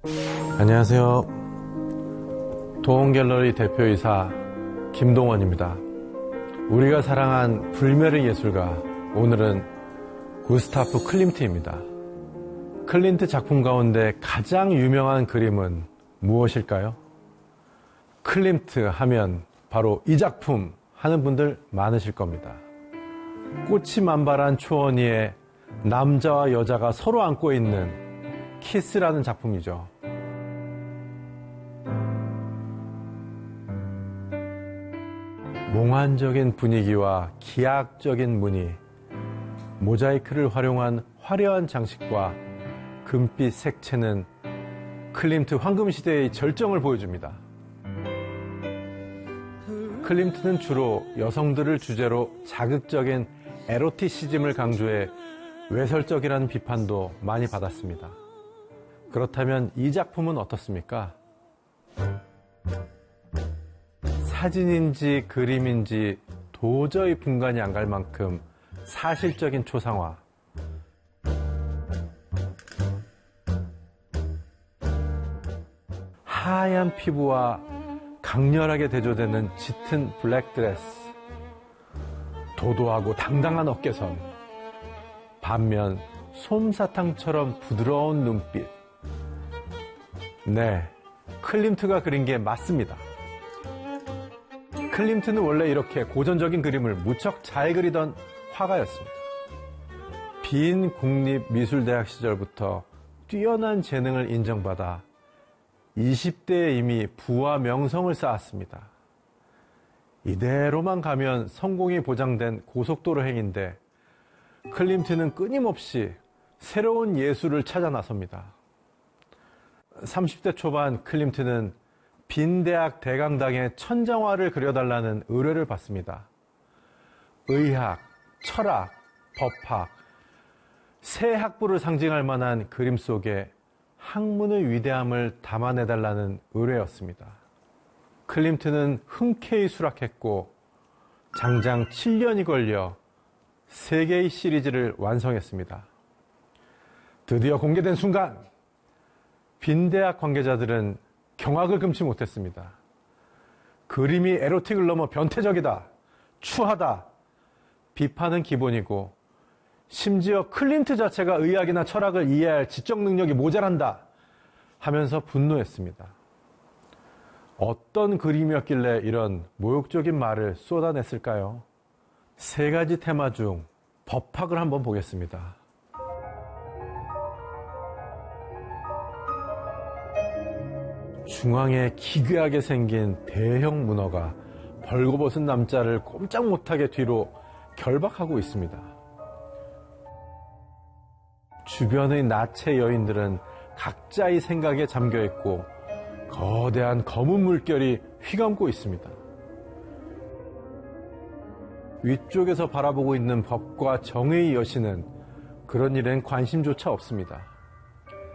안녕하세요. 도원갤러리 대표이사 김동원입니다. 우리가 사랑한 불멸의 예술가, 오늘은 구스타프 클림트입니다. 클림트 작품 가운데 가장 유명한 그림은 무엇일까요? 클림트 하면 바로 이 작품 하는 분들 많으실 겁니다. 꽃이 만발한 초원 위에 남자와 여자가 서로 안고 있는 키스라는 작품이죠. 몽환적인 분위기와 기하학적인 무늬, 모자이크를 활용한 화려한 장식과 금빛 색채는 클림트 황금시대의 절정을 보여줍니다. 클림트는 주로 여성들을 주제로 자극적인 에로티시즘을 강조해 외설적이라는 비판도 많이 받았습니다. 그렇다면 이 작품은 어떻습니까? 사진인지 그림인지 도저히 분간이 안 갈 만큼 사실적인 초상화. 하얀 피부와 강렬하게 대조되는 짙은 블랙드레스. 도도하고 당당한 어깨선. 반면 솜사탕처럼 부드러운 눈빛. 네, 클림트가 그린 게 맞습니다. 클림트는 원래 이렇게 고전적인 그림을 무척 잘 그리던 화가였습니다. 빈 국립미술대학 시절부터 뛰어난 재능을 인정받아 20대에 이미 부와 명성을 쌓았습니다. 이대로만 가면 성공이 보장된 고속도로 행인데 클림트는 끊임없이 새로운 예술을 찾아 나섭니다. 30대 초반 클림트는 빈대학 대강당에 천장화를 그려달라는 의뢰를 받습니다. 의학, 철학, 법학, 새 학부를 상징할 만한 그림 속에 학문의 위대함을 담아내달라는 의뢰였습니다. 클림트는 흔쾌히 수락했고 장장 7년이 걸려 3개의 시리즈를 완성했습니다. 드디어 공개된 순간 빈대학 관계자들은 경악을 금치 못했습니다. 그림이 에로틱을 넘어 변태적이다, 추하다, 비판은 기본이고 심지어 클림트 자체가 의학이나 철학을 이해할 지적 능력이 모자란다 하면서 분노했습니다. 어떤 그림이었길래 이런 모욕적인 말을 쏟아냈을까요? 3가지 테마 중 법학을 한번 보겠습니다. 중앙에 기괴하게 생긴 대형 문어가 벌거벗은 남자를 꼼짝 못하게 뒤로 결박하고 있습니다. 주변의 나체 여인들은 각자의 생각에 잠겨있고 거대한 검은 물결이 휘감고 있습니다. 위쪽에서 바라보고 있는 법과 정의의 여신은 그런 일엔 관심조차 없습니다.